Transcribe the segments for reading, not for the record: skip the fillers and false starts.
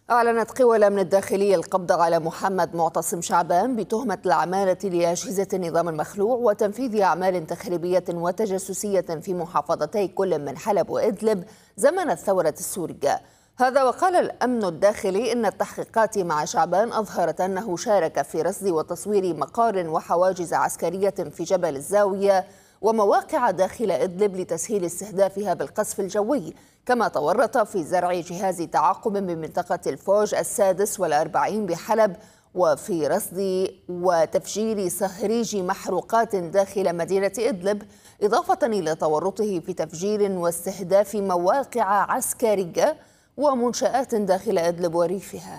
أعلنت قوى الأمن الداخلي القبض على محمد معتصم شعبان بتهمة العمالة لأجهزة النظام المخلوع وتنفيذ أعمال تخريبية وتجسسية في محافظتي كل من حلب وإدلب زمن الثورة السورية. هذا وقال الأمن الداخلي إن التحقيقات مع شعبان أظهرت أنه شارك في رصد وتصوير مقار وحواجز عسكرية في جبل الزاوية ومواقع داخل إدلب لتسهيل استهدافها بالقصف الجوي، كما تورط في زرع جهاز تعاقب بمنطقة الفوج 46 بحلب وفي رصد وتفجير صهريج محروقات داخل مدينة إدلب، إضافة إلى تورطه في تفجير واستهداف مواقع عسكرية ومنشآت داخل إدلب وريفها.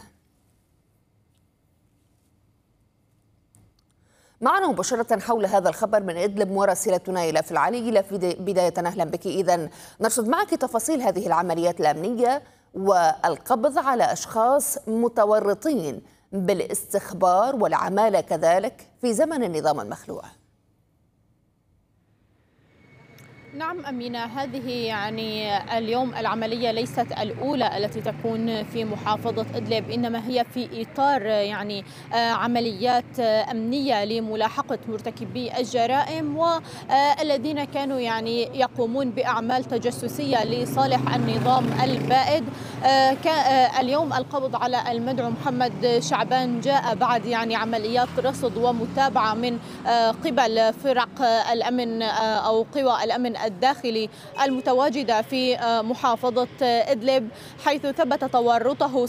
معنا مباشرة حول هذا الخبر من إدلب مراسلتنا إلى العلي. إلى بداية أهلا بك. إذن نرصد معك تفاصيل هذه العمليات الأمنية والقبض على أشخاص متورطين بالاستخبار والعمالة كذلك في زمن النظام المخلوع. نعم أمينة، هذه يعني اليوم العملية ليست الأولى التي تكون في محافظة إدلب، إنما هي في إطار يعني عمليات أمنية لملاحقة مرتكبي الجرائم والذين كانوا يعني يقومون بأعمال تجسسية لصالح النظام البائد. اليوم القبض على المدعو محمد شعبان جاء بعد يعني عمليات رصد ومتابعة من قبل فرق الأمن أو قوى الأمن الداخلي المتواجدة في محافظة إدلب، حيث ثبت تورطه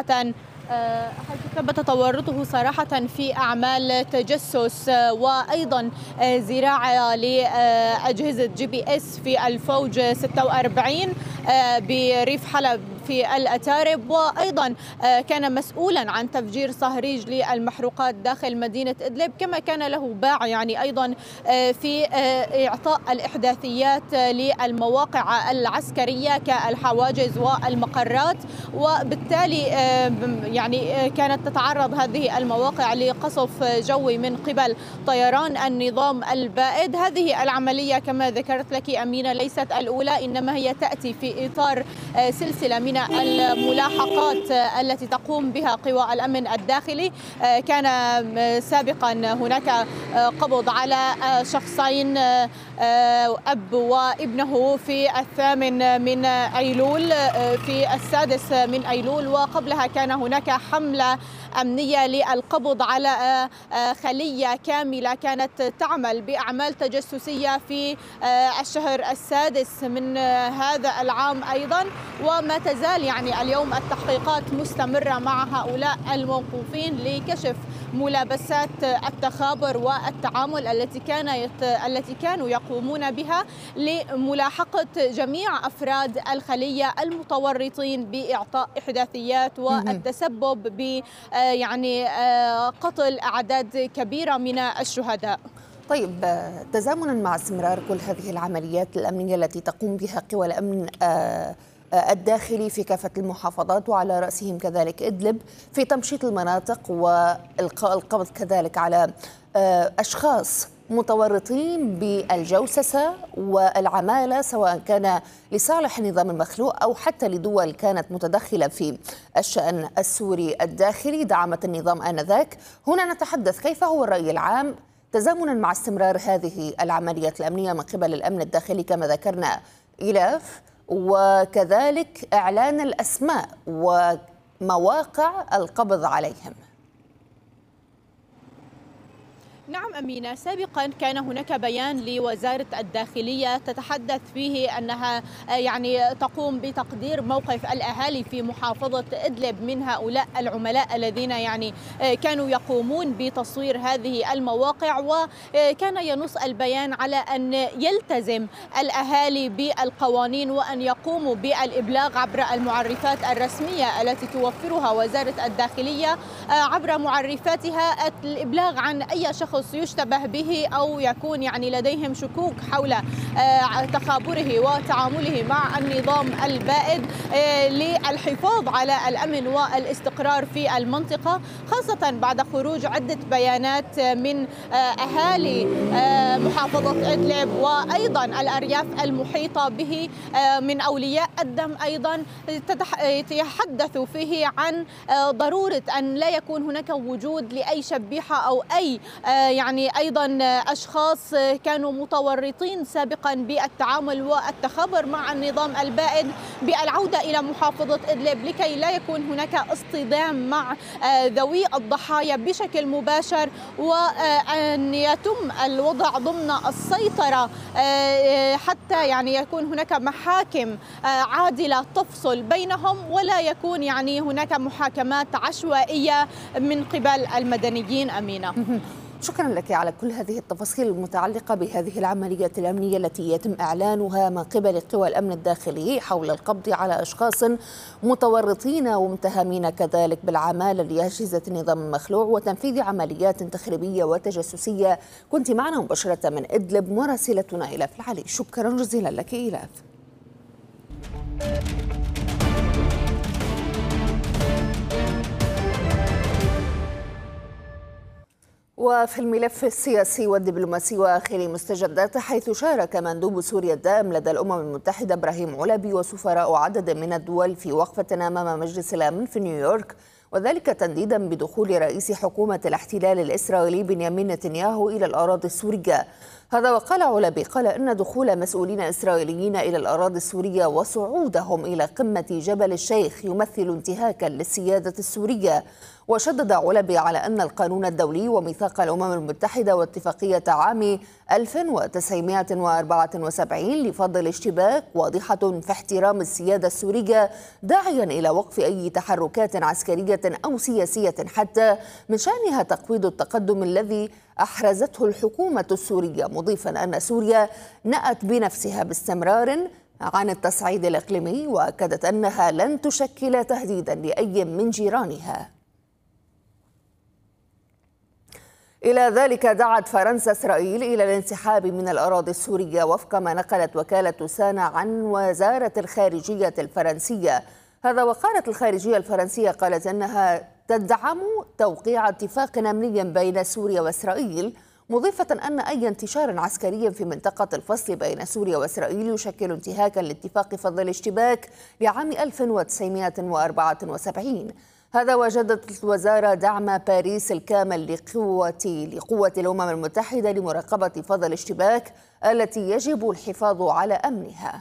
صراحة في أعمال تجسس وأيضا زراعة لأجهزة GPS في الفوج 46 بريف حلب في الأتارب، وأيضا كان مسؤولا عن تفجير صهريج للمحروقات داخل مدينة إدلب، كما كان له باع يعني أيضا في إعطاء الإحداثيات للمواقع العسكرية كالحواجز والمقرات، وبالتالي يعني كانت تتعرض هذه المواقع لقصف جوي من قبل طيران النظام البائد. هذه العملية كما ذكرت لك أمينة ليست الأولى، إنما هي تأتي في إطار سلسلة من الملاحقات التي تقوم بها قوى الأمن الداخلي. كان سابقا هناك قبض على شخصين، أب وابنه، في 8 من أيلول في 6 من أيلول، وقبلها كان هناك حملة أمنية للقبض على خلية كاملة كانت تعمل بأعمال تجسسية في الشهر 6 من هذا العام أيضا. وما تزال يعني اليوم التحقيقات مستمرة مع هؤلاء الموقوفين لكشف ملابسات التخابر والتعامل التي كانوا يقومون بها لملاحقة جميع أفراد الخلية المتورطين بإعطاء إحداثيات والتسبب ب يعني قتل أعداد كبيرة من الشهداء. طيب، تزامنا مع استمرار كل هذه العمليات الأمنية التي تقوم بها قوى الأمن الداخلي في كافة المحافظات وعلى رأسهم كذلك إدلب في تمشيط المناطق والقبض كذلك على أشخاص متورطين بالجوسسة والعمالة، سواء كان لصالح النظام المخلوع أو حتى لدول كانت متدخلة في الشأن السوري الداخلي دعمت النظام آنذاك. هنا نتحدث كيف هو الرأي العام تزامنا مع استمرار هذه العمليات الأمنية من قبل الأمن الداخلي كما ذكرنا إلاف، وكذلك إعلان الأسماء ومواقع القبض عليهم. نعم أمينة، سابقا كان هناك بيان لوزارة الداخلية تتحدث فيه أنها يعني تقوم بتقدير موقف الأهالي في محافظة إدلب من هؤلاء العملاء الذين يعني كانوا يقومون بتصوير هذه المواقع، وكان ينص البيان على أن يلتزم الأهالي بالقوانين وأن يقوموا بالإبلاغ عبر المعرفات الرسمية التي توفرها وزارة الداخلية، عبر معرفاتها الإبلاغ عن أي شخص شخص يشتبه به أو يكون يعني لديهم شكوك حول تخابره وتعامله مع النظام البائد للحفاظ على الأمن والاستقرار في المنطقة، خاصة بعد خروج عدة بيانات من أهالي محافظة إدلب وأيضا الأرياف المحيطة به من أولياء الدم أيضا يتحدثوا فيه عن ضرورة أن لا يكون هناك وجود لأي شبيحة أو أي يعني أيضا أشخاص كانوا متورطين سابقا بالتعامل والتخابر مع النظام البائد بالعودة إلى محافظة إدلب لكي لا يكون هناك اصطدام مع ذوي الضحايا بشكل مباشر، وأن يتم الوضع ضمن السيطرة حتى يعني يكون هناك محاكم عادلة تفصل بينهم ولا يكون يعني هناك محاكمات عشوائية من قبل المدنيين. أمينة، شكرا لك على كل هذه التفاصيل المتعلقة بهذه العملية الأمنية التي يتم إعلانها من قبل قوى الأمن الداخلي حول القبض على أشخاص متورطين ومتهمين كذلك بالعمالة لأجهزة النظام المخلوع وتنفيذ عمليات تخريبية وتجسسية. كنت معنا مباشرة من إدلب مراسلتنا إلاف العلي، شكرا جزيلا لك إلاف. وفي الملف السياسي والدبلوماسي وآخر مستجدات، حيث شارك مندوب سوريا الدائم لدى الأمم المتحدة إبراهيم علبي وسفراء عدد من الدول في وقفة أمام مجلس الأمن في نيويورك، وذلك تنديدا بدخول رئيس حكومة الاحتلال الإسرائيلي بنيامين نتنياهو إلى الأراضي السورية. هذا وقال علبي أن دخول مسؤولين إسرائيليين إلى الأراضي السورية وصعودهم إلى قمة جبل الشيخ يمثل انتهاكا للسيادة السورية. وشدد علبي على أن القانون الدولي وميثاق الأمم المتحدة واتفاقية عام 1974 لفض الاشتباك واضحة في احترام السيادة السورية، داعيا إلى وقف أي تحركات عسكرية أو سياسية حتى من شأنها تقويض التقدم الذي أحرزته الحكومة السورية، مضيفا أن سوريا نأت بنفسها باستمرار عن التصعيد الإقليمي، وأكدت أنها لن تشكل تهديدا لأي من جيرانها. إلى ذلك دعت فرنسا إسرائيل إلى الانسحاب من الأراضي السورية وفق ما نقلت وكالة سانا عن وزارة الخارجية الفرنسية. هذا وقالت الخارجية الفرنسية أنها تدعم توقيع اتفاق أمني بين سوريا وإسرائيل، مضيفة أن أي انتشار عسكري في منطقة الفصل بين سوريا وإسرائيل يشكل انتهاكا لاتفاق فض الاشتباك لعام 1974. هذا وجدت الوزارة دعم باريس الكامل لقوة الأمم المتحدة لمراقبة فض الاشتباك التي يجب الحفاظ على أمنها.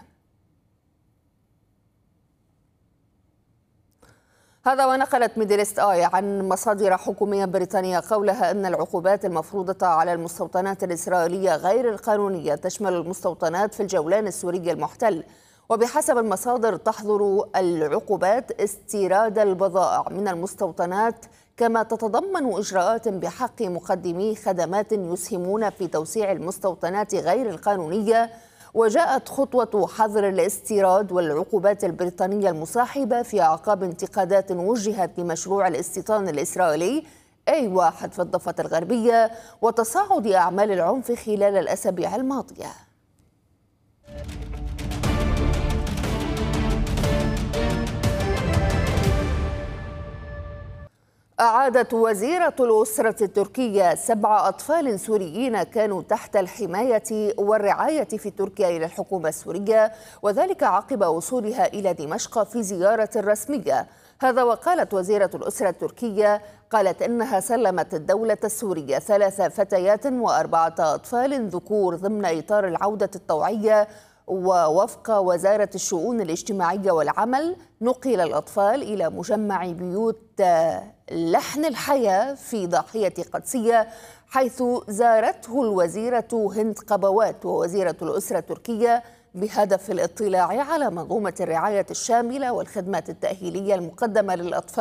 هذا ونقلت ميدلست آي عن مصادر حكومية بريطانية قولها أن العقوبات المفروضة على المستوطنات الإسرائيلية غير القانونية تشمل المستوطنات في الجولان السوري المحتل، وبحسب المصادر تحظر العقوبات استيراد البضائع من المستوطنات، كما تتضمن إجراءات بحق مقدمي خدمات يسهمون في توسيع المستوطنات غير القانونية. وجاءت خطوة حظر الاستيراد والعقوبات البريطانية المصاحبة في أعقاب انتقادات وجهت لمشروع الاستيطان الإسرائيلي A1 في الضفة الغربية وتصاعد أعمال العنف خلال الأسابيع الماضية. أعادت وزيرة الأسرة التركية 7 أطفال سوريين كانوا تحت الحماية والرعاية في تركيا إلى الحكومة السورية، وذلك عقب وصولها إلى دمشق في زيارة رسمية. هذا وقالت وزيرة الأسرة التركية أنها سلمت الدولة السورية 3 فتيات و4 أطفال ذكور ضمن إطار العودة الطوعية. ووفق وزارة الشؤون الاجتماعية والعمل، نقل الأطفال إلى مجمع بيوت لحن الحياة في ضاحية قدسية، حيث زارته الوزيرة هند قبوات ووزيرة الأسرة التركية بهدف الاطلاع على منظومة الرعاية الشاملة والخدمات التأهيلية المقدمة للأطفال